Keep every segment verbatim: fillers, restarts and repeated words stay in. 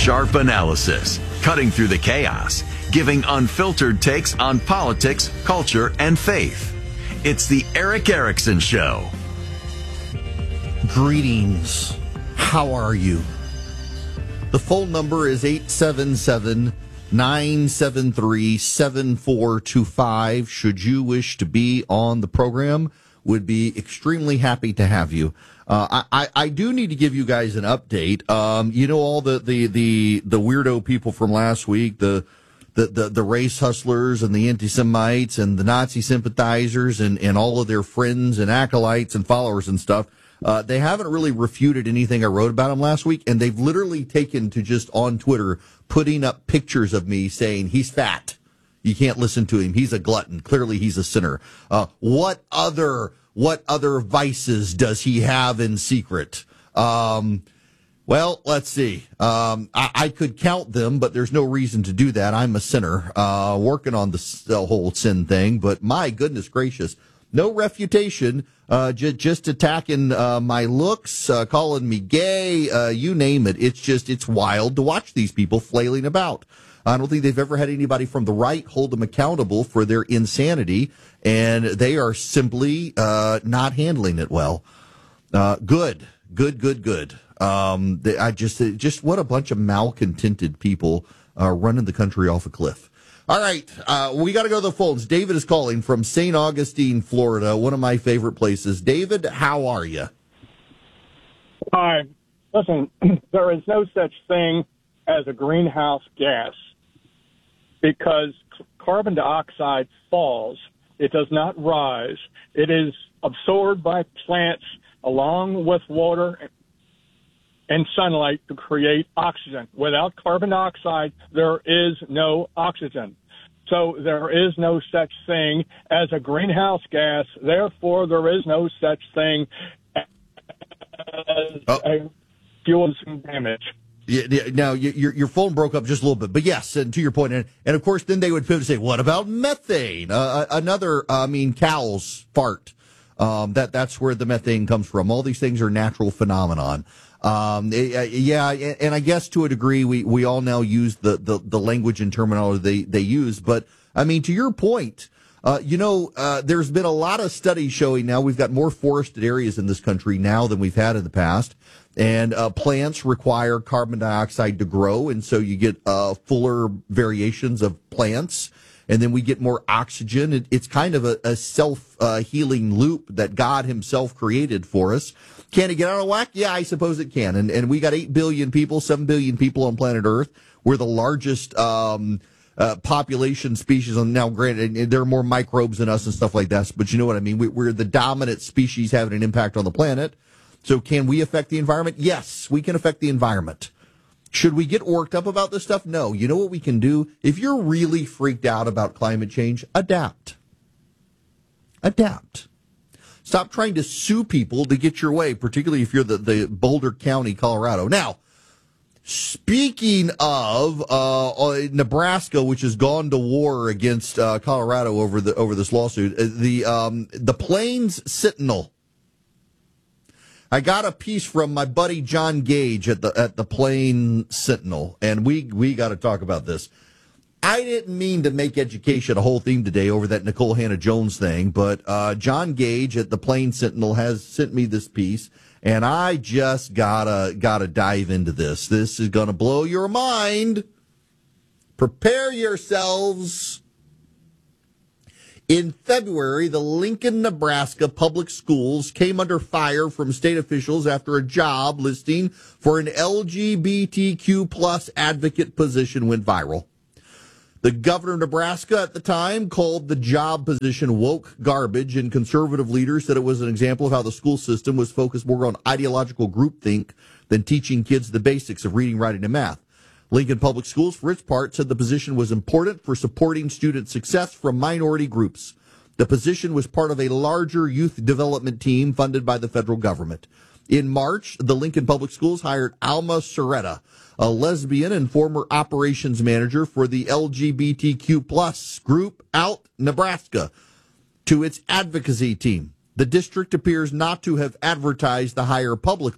Sharp analysis, cutting through the chaos, giving unfiltered takes on politics, culture, and faith. It's the Erick Erickson Show. Greetings. How are you? The phone number is eight seven seven, nine seven three, seven four two five. Should you wish to be on the program, would be extremely happy to have you. Uh, I, I do need to give you guys an update. Um, you know, all the, the, the, the weirdo people from last week, the, the, the, the race hustlers and the anti-Semites and the Nazi sympathizers and, and all of their friends and acolytes and followers and stuff. Uh, they haven't really refuted anything I wrote about them last week, and they've literally taken to just on Twitter putting up pictures of me saying he's fat. You can't listen to him. He's a glutton. Clearly, he's a sinner. Uh, what other what other vices does he have in secret? Um, well, let's see. Um, I, I could count them, but there's no reason to do that. I'm a sinner, uh, working on the, the whole sin thing. But my goodness gracious, no refutation. Uh, j- just attacking uh, my looks, uh, calling me gay, uh, you name it. It's just, it's wild to watch these people flailing about. I don't think they've ever had anybody from the right hold them accountable for their insanity, and they are simply uh, not handling it well. Uh, good, good, good, good. Um, they, I just, just what a bunch of malcontented people uh, running the country off a cliff. All right, uh, we got to go to the phones. David is calling from Saint Augustine, Florida, one of my favorite places. David, how are you? Hi. Listen, there is no such thing as a greenhouse gas because carbon dioxide falls. It does not rise. It is absorbed by plants along with water and sunlight to create oxygen. Without carbon dioxide, there is no oxygen. So there is no such thing as a greenhouse gas. Therefore, there is no such thing as oh. a fuel damage. Yeah, now, your your phone broke up just a little bit, but yes, and to your point, and, and of course, then they would pivot and say, what about methane? Uh, another, I mean, cow's fart. Um, that that's where the methane comes from. All these things are natural phenomenon. Um, yeah, and I guess to a degree, we, we all now use the, the, the language and terminology they, they use. But, I mean, to your point, uh, you know, uh, there's been a lot of studies showing now we've got more forested areas in this country now than we've had in the past. And uh, plants require carbon dioxide to grow, and so you get uh, fuller variations of plants. And then we get more oxygen. It, it's kind of a, a self-healing uh, loop that God himself created for us. Can it get out of whack? Yeah, I suppose it can. And, and we got eight billion people, seven billion people on planet Earth. We're the largest um, uh, population species. On now, granted, there are more microbes than us and stuff like that, but you know what I mean. We, we're the dominant species having an impact on the planet. So can we affect the environment? Yes, we can affect the environment. Should we get worked up about this stuff? No. You know what we can do? If you're really freaked out about climate change, adapt. Adapt. Stop trying to sue people to get your way, particularly if you're the, the Boulder County, Colorado. Now, speaking of uh, Nebraska, which has gone to war against uh, Colorado over the over this lawsuit, the um, the Plains Sentinel. I got a piece from my buddy John Gage at the at the Plains Sentinel, and we we got to talk about this. I didn't mean to make education a whole theme today over that Nicole Hannah-Jones thing, but uh, John Gage at the Plains Sentinel has sent me this piece, and I just gotta gotta dive into this. This is gonna blow your mind. Prepare yourselves. In February, the Lincoln, Nebraska public schools came under fire from state officials after a job listing for an L G B T Q plus advocate position went viral. The governor of Nebraska at the time called the job position woke garbage, and conservative leaders said it was an example of how the school system was focused more on ideological groupthink than teaching kids the basics of reading, writing, and math. Lincoln Public Schools, for its part, said the position was important for supporting student success from minority groups. The position was part of a larger youth development team funded by the federal government. In March, the Lincoln Public Schools hired Alma Soretta, a lesbian and former operations manager for the L G B T Q plus group out Nebraska, to its advocacy team. The district appears not to have advertised the hire publicly,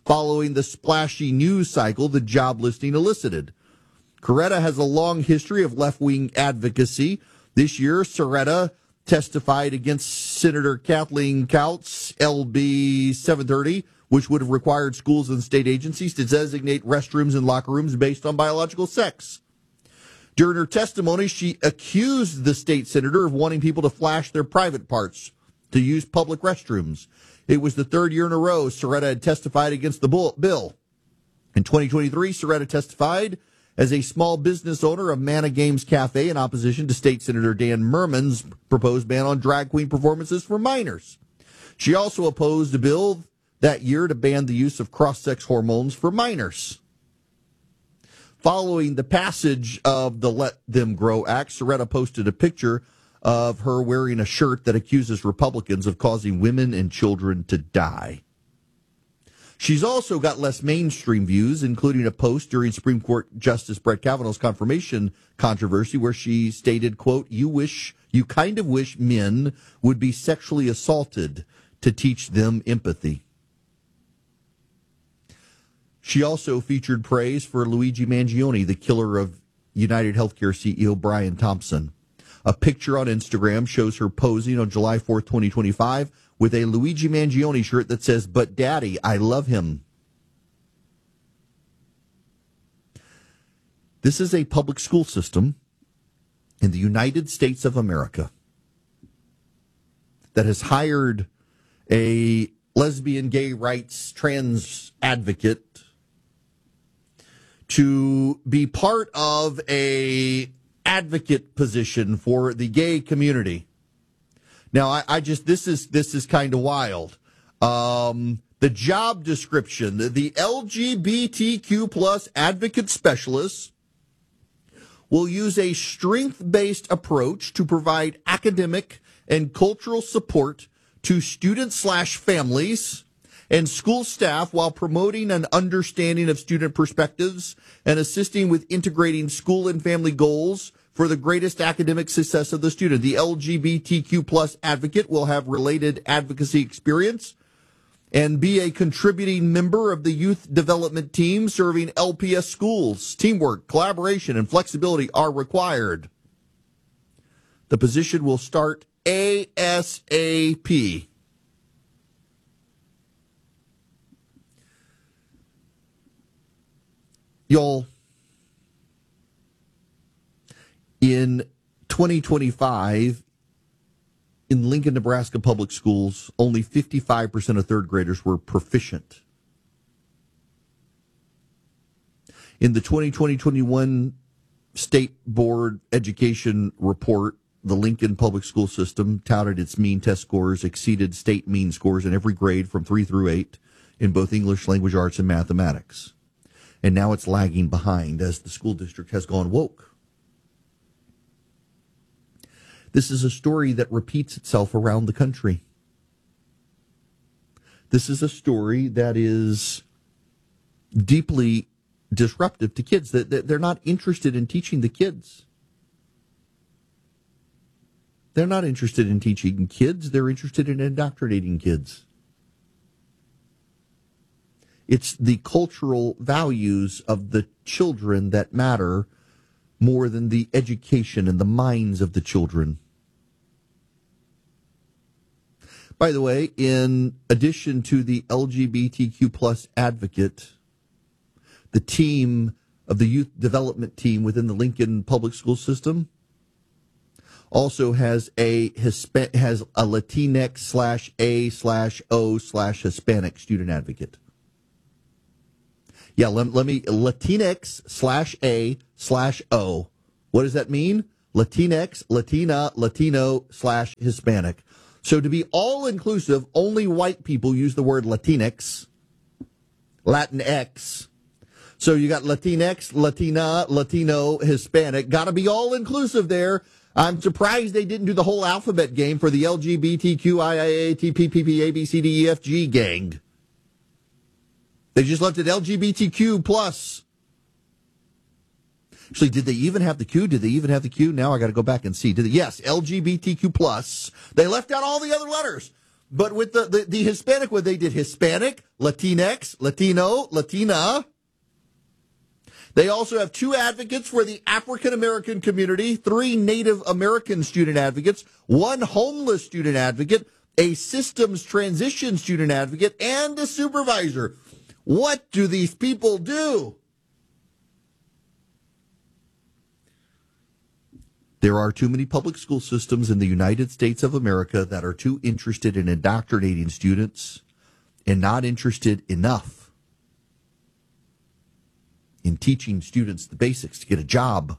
following the splashy news cycle the job listing elicited. Coretta has a long history of left-wing advocacy. This year, Soretta testified against Senator Kathleen Kautz, L B seven thirty, which would have required schools and state agencies to designate restrooms and locker rooms based on biological sex. During her testimony, she accused the state senator of wanting people to flash their private parts to use public restrooms. It was the third year in a row Soretta had testified against the bill. In twenty twenty-three, Soretta testified as a small business owner of Manna Games Cafe in opposition to State Senator Dan Merman's proposed ban on drag queen performances for minors. She also opposed a bill that year to ban the use of cross-sex hormones for minors. Following the passage of the Let Them Grow Act, Soretta posted a picture of her wearing a shirt that accuses Republicans of causing women and children to die. She's also got less mainstream views, including a post during Supreme Court Justice Brett Kavanaugh's confirmation controversy where she stated, quote, you wish, you kind of wish men would be sexually assaulted to teach them empathy. She also featured praise for Luigi Mangione, the killer of United Healthcare C E O Brian Thompson. A picture on Instagram shows her posing on July fourth, twenty twenty-five, with a Luigi Mangione shirt that says, but Daddy, I love him. This is a public school system in the United States of America that has hired a lesbian, gay rights, trans advocate to be part of a advocate position for the gay community. Now, I, I just, this is, this is kind of wild. Um, the job description, the, the L G B T Q plus advocate specialist will use a strength-based approach to provide academic and cultural support to students slash families and school staff while promoting an understanding of student perspectives and assisting with integrating school and family goals for the greatest academic success of the student. The L G B T Q plus advocate will have related advocacy experience and be a contributing member of the youth development team serving L P S schools. Teamwork, collaboration, and flexibility are required. The position will start ASAP. Y'all, in twenty twenty-five, in Lincoln, Nebraska public schools, only fifty-five percent of third graders were proficient. In the twenty twenty twenty-one State Board Education Report, the Lincoln public school system touted its mean test scores exceeded state mean scores in every grade from three through eight in both English, language arts, and mathematics. And now it's lagging behind as the school district has gone woke. This is a story that repeats itself around the country. This is a story that is deeply disruptive to kids. They're not interested in teaching the kids. They're not interested in teaching kids. They're interested in indoctrinating kids. It's the cultural values of the children that matter more than the education and the minds of the children. By the way, in addition to the L G B T Q plus advocate, the team of the youth development team within the Lincoln public school system also has a Hispa- has a Latinx slash A slash O slash Hispanic student advocate. Yeah, let, let me, Latinx slash A slash O. What does that mean? Latinx, Latina, Latino slash Hispanic. So to be all-inclusive, only white people use the word Latinx, Latinx. So you got Latinx, Latina, Latino, Hispanic. Got to be all-inclusive there. I'm surprised they didn't do the whole alphabet game for the L G B T Q I I A T P P P A B C D E F G gang. They just left it L G B T Q plus. Actually, did they even have the Q? Did they even have the Q? Now I got to go back and see. Did they? Yes, L G B T Q plus. They left out all the other letters. but with the, the, the Hispanic, what they did, Hispanic, Latinx, Latino, Latina. They also have two advocates for the African American community, three Native American student advocates, one homeless student advocate, a systems transition student advocate, and a supervisor. What do these people do? There are too many public school systems in the United States of America that are too interested in indoctrinating students and not interested enough in teaching students the basics to get a job.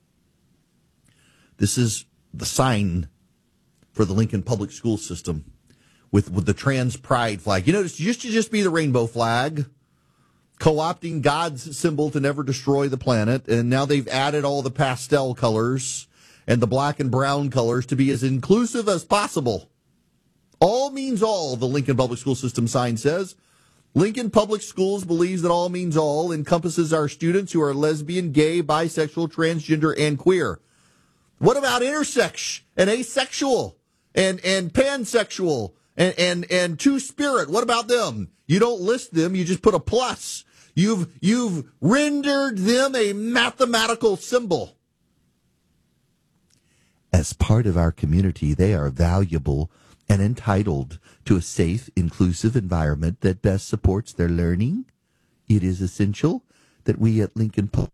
This is the sign for the Lincoln Public School System with, with the trans pride flag. You know, it used to just be the rainbow flag, co-opting God's symbol to never destroy the planet, and now they've added all the pastel colors and the black and brown colors to be as inclusive as possible. All means all, the Lincoln Public School System sign says. Lincoln Public Schools believes that all means all encompasses our students who are lesbian, gay, bisexual, transgender, and queer. What about intersex and asexual and, and pansexual and, and, and two-spirit? What about them? You don't list them, you just put a plus. You've, you've rendered them a mathematical symbol. As part of our community, they are valuable and entitled to a safe, inclusive environment that best supports their learning. It is essential that we at Lincoln Public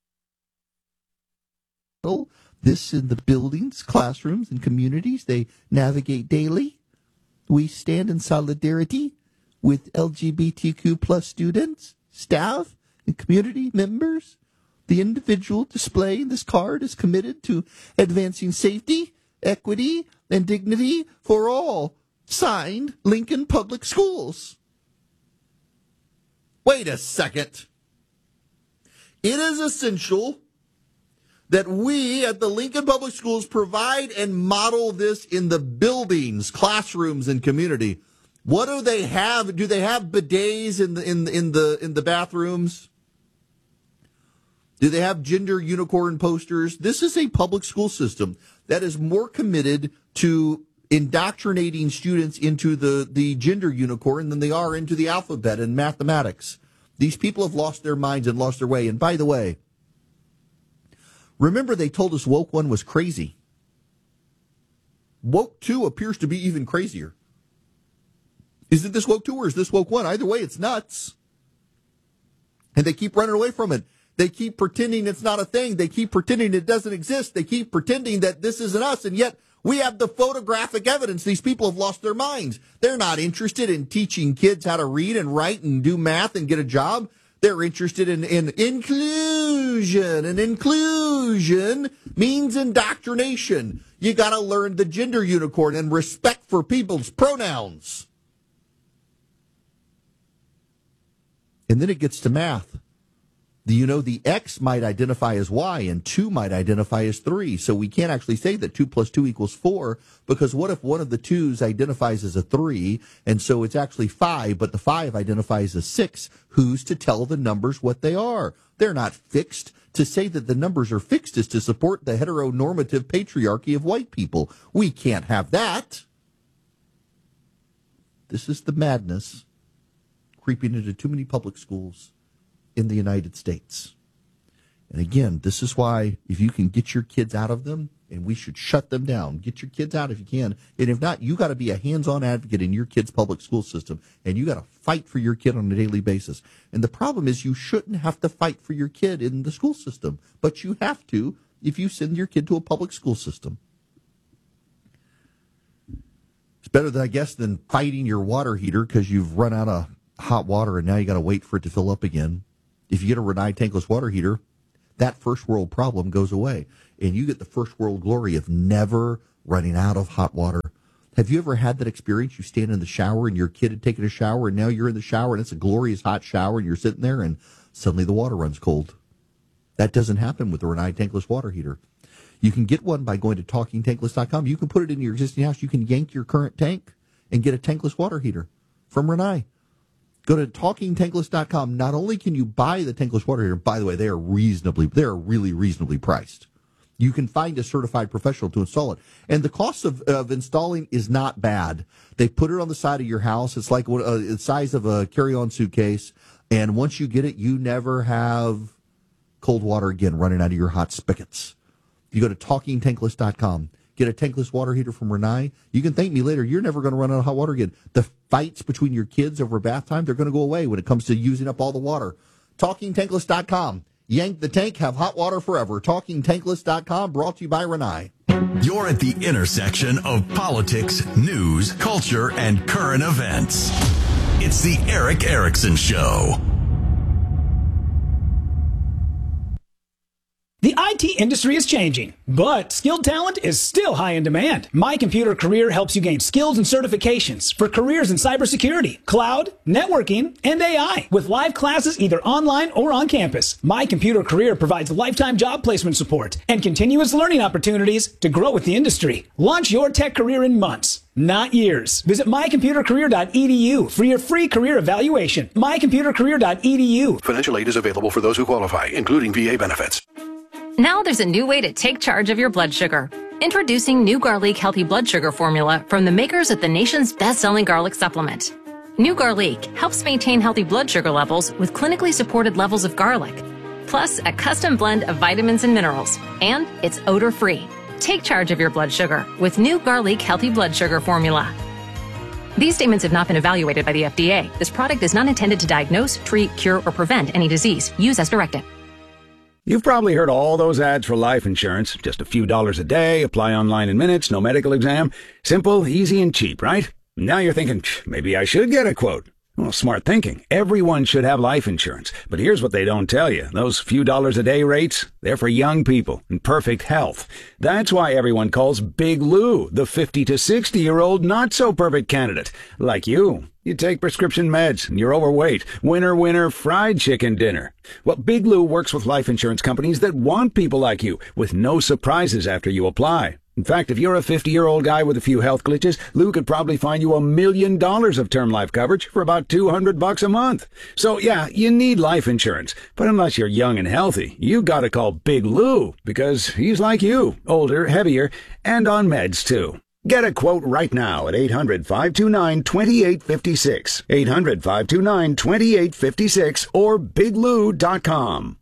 this in the buildings, classrooms, and communities they navigate daily. We stand in solidarity with L G B T Q plus students, staff, and community members. The individual displaying this card is committed to advancing safety, equity, and dignity for all. Signed, Lincoln Public Schools. Wait a second. It is essential that we at the Lincoln Public Schools provide and model this in the buildings, classrooms, and community. What do they have? Do they have bidets in the in in the in the bathrooms? Do they have gender unicorn posters? This is a public school system that is more committed to indoctrinating students into the, the gender unicorn than they are into the alphabet and mathematics. These people have lost their minds and lost their way. And by the way, remember they told us woke one was crazy. Woke two appears to be even crazier. Is it this woke two or is this woke one? Either way, it's nuts. And they keep running away from it. They keep pretending it's not a thing. They keep pretending it doesn't exist. They keep pretending that this isn't us. And yet we have the photographic evidence. These people have lost their minds. They're not interested in teaching kids how to read and write and do math and get a job. They're interested in, in inclusion. And inclusion means indoctrination. You got to learn the gender unicorn and respect for people's pronouns. And then it gets to math. You know, the X might identify as Y and two might identify as three. So we can't actually say that two plus two equals four, because what if one of the twos identifies as a three, and so it's actually five, but the five identifies as six? Who's to tell the numbers what they are? They're not fixed. To say that the numbers are fixed is to support the heteronormative patriarchy of white people. We can't have that. This is the madness creeping into too many public schools in the United States. And again, this is why if you can get your kids out of them, and we should shut them down, get your kids out if you can. And if not, you got to be a hands-on advocate in your kid's public school system, and you got to fight for your kid on a daily basis. And the problem is you shouldn't have to fight for your kid in the school system, but you have to if you send your kid to a public school system. It's better, than, I guess, than fighting your water heater because you've run out of hot water and now you got to wait for it to fill up again. If you get a Rinnai tankless water heater, that first world problem goes away, and you get the first world glory of never running out of hot water. Have you ever had that experience? You stand in the shower and your kid had taken a shower, and now you're in the shower and it's a glorious hot shower, and you're sitting there and suddenly the water runs cold. That doesn't happen with the Rinnai tankless water heater. You can get one by going to talking tankless dot com. You can put it in your existing house. You can yank your current tank and get a tankless water heater from Rinnai. Go to talking tankless dot com. Not only can you buy the tankless water heater, by the way, they are reasonably, they are really reasonably priced. You can find a certified professional to install it. And the cost of, of installing is not bad. They put it on the side of your house. It's like uh, the size of a carry-on suitcase. And once you get it, you never have cold water again running out of your hot spigots. You go to talking tankless dot com. Get a tankless water heater from Renai. You can thank me later. You're never going to run out of hot water again. The fights between your kids over bath time, they're going to go away when it comes to using up all the water. talking tankless dot com. Yank the tank, have hot water forever. talking tankless dot com, brought to you by Renai. You're at the intersection of politics, news, culture, and current events. It's the Erick Erickson Show. The I T industry is changing, but skilled talent is still high in demand. My Computer Career helps you gain skills and certifications for careers in cybersecurity, cloud, networking, and A I, with live classes either online or on campus. My Computer Career provides lifetime job placement support and continuous learning opportunities to grow with the industry. Launch your tech career in months, not years. Visit my computer career dot e d u for your free career evaluation. my computer career dot e d u. Financial aid is available for those who qualify, including V A benefits. Now there's a new way to take charge of your blood sugar. Introducing new Garlic Healthy Blood Sugar Formula from the makers of the nation's best-selling garlic supplement. New Garlic helps maintain healthy blood sugar levels with clinically supported levels of garlic, plus a custom blend of vitamins and minerals, and it's odor-free. Take charge of your blood sugar with new Garlic Healthy Blood Sugar Formula. These statements have not been evaluated by the F D A. This product is not intended to diagnose, treat, cure, or prevent any disease. Use as directed. You've probably heard all those ads for life insurance. Just a few dollars a day, apply online in minutes, no medical exam. Simple, easy, and cheap, right? Now you're thinking, maybe I should get a quote. Well, smart thinking. Everyone should have life insurance. But here's what they don't tell you. Those few dollars a day rates, they're for young people in perfect health. That's why everyone calls Big Lou the fifty to sixty-year-old not-so-perfect candidate. Like you. You take prescription meds, and you're overweight. Winner, winner, fried chicken dinner. Well, Big Lou works with life insurance companies that want people like you, with no surprises after you apply. In fact, if you're a fifty-year-old guy with a few health glitches, Lou could probably find you a million dollars of term life coverage for about two hundred bucks a month. So, yeah, you need life insurance. But unless you're young and healthy, you gotta call Big Lou, because he's like you, older, heavier, and on meds, too. Get a quote right now at eight hundred, five two nine, two eight five six, eight hundred, five two nine, two eight five six, or big lou dot com.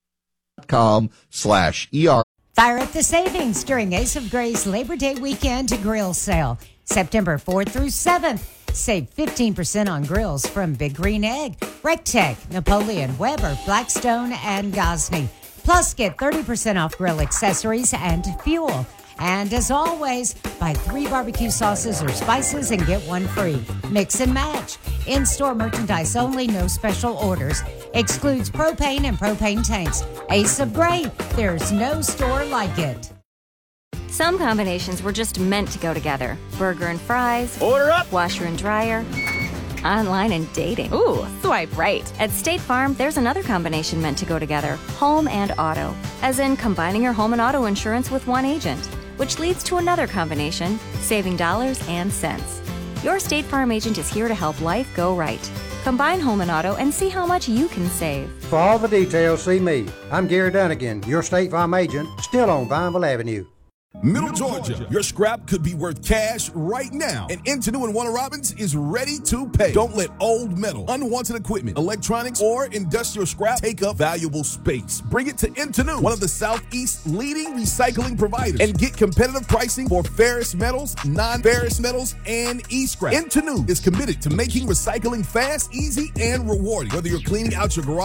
com slash ER. Fire up the savings during Ace of Gray's Labor Day weekend grill sale. September fourth through seventh. Save fifteen percent on grills from Big Green Egg, Rectech, Napoleon, Weber, Blackstone, and Gosney. Plus, get thirty percent off grill accessories and fuel. And as always, buy three barbecue sauces or spices and get one free. Mix and match. In-store merchandise only, no special orders. Excludes propane and propane tanks. Ace of Gray, there's no store like it. Some combinations were just meant to go together. Burger and fries. Order up. Washer and dryer. Online and dating. Ooh, swipe right. At State Farm, there's another combination meant to go together. Home and auto. As in combining your home and auto insurance with one agent. Which leads to another combination, saving dollars and cents. Your State Farm agent is here to help life go right. Combine home and auto and see how much you can save. For all the details, see me. I'm Gary Dunnigan, your State Farm agent, still on Vineville Avenue. Middle Georgia, your scrap could be worth cash right now, and Intenu and Warner Robins is ready to pay. Don't let old metal, unwanted equipment, electronics, or industrial scrap take up valuable space. Bring it to Intenu, one of the Southeast's leading recycling providers, and get competitive pricing for ferrous metals, non-ferrous metals, and e-scrap. Intenu is committed to making recycling fast, easy, and rewarding. Whether you're cleaning out your garage